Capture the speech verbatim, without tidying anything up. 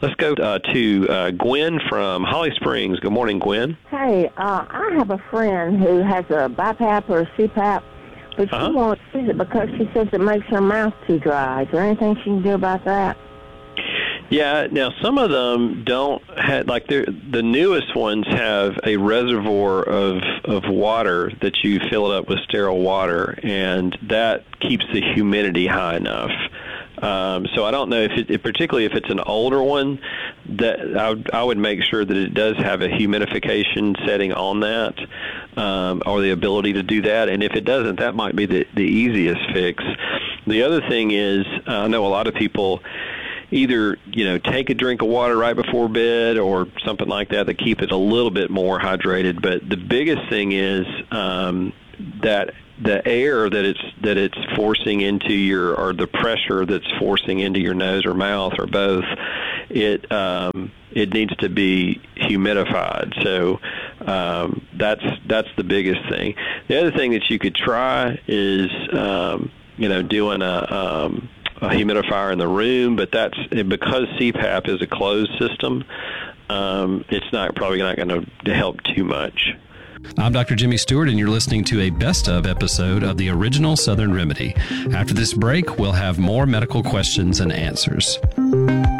Let's go uh, to uh, Gwen from Holly Springs. Good morning, Gwen. Hey, uh, I have a friend who has a BiPAP or a C PAP, but she Uh-huh. won't use it because she says it makes her mouth too dry. Is there anything she can do about that? Yeah, now some of them don't have, like the newest ones have a reservoir of, of water that you fill it up with sterile water, and that keeps the humidity high enough. Um, so I don't know if, it, particularly if it's an older one, that I would, I would make sure that it does have a humidification setting on that, um, or the ability to do that. And if it doesn't, that might be the, the easiest fix. The other thing is, uh, I know a lot of people either, you know, take a drink of water right before bed or something like that to keep it a little bit more hydrated. But the biggest thing is um, that the air that it's that it's forcing into your, or the pressure that's forcing into your nose or mouth or both, it um, it needs to be humidified. So um, that's that's the biggest thing. The other thing that you could try is um, you know doing a um, a humidifier in the room, but that's because C PAP is a closed system. Um, it's not probably not going to help too much. I'm Doctor Jimmy Stewart, and you're listening to a best of episode of the original Southern Remedy. After this break, we'll have more medical questions and answers.